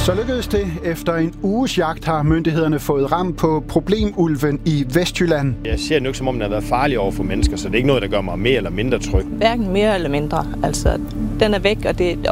Så lykkedes det. Efter en uges jagt har myndighederne fået ram på problemulven i Vestjylland. Jeg ser det ikke, som om den har været farlig over for mennesker, så det er ikke noget, der gør mig mere eller mindre tryg. Hverken mere eller mindre. Altså, den er væk,